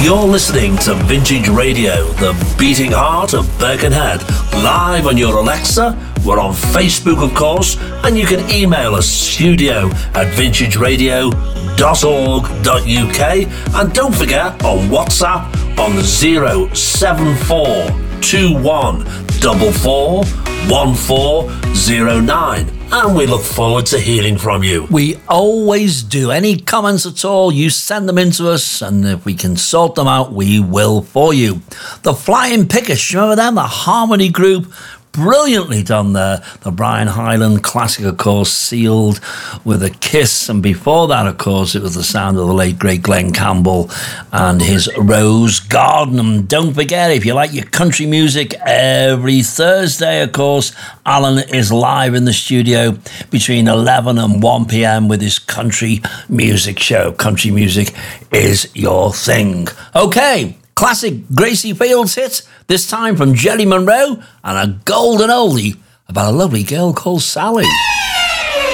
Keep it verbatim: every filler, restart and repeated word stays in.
You're listening to Vintage Radio, the beating heart of Birkenhead, live on your Alexa. We're on Facebook, of course, and you can email us studio at vintage radio dot org dot U K. And don't forget, on WhatsApp on zero seven four two one four four one four zero nine. And we look forward to hearing from you. We always do. Any comments at all, you send them in to us, and if we can sort them out, we will for you. The Flying Pickets, remember them? The Harmony Group. Brilliantly done there. The Brian Hyland classic, of course, sealed with a kiss. And before that, of course, it was the sound of the late, great Glenn Campbell and his Rose Garden. And don't forget, if you like your country music, every Thursday, of course, Alan is live in the studio between eleven and one p.m. with his country music show. Country music is your thing. Okay. Classic Gracie Fields hit, this time from Jelly Monroe, and a golden oldie about a lovely girl called Sally.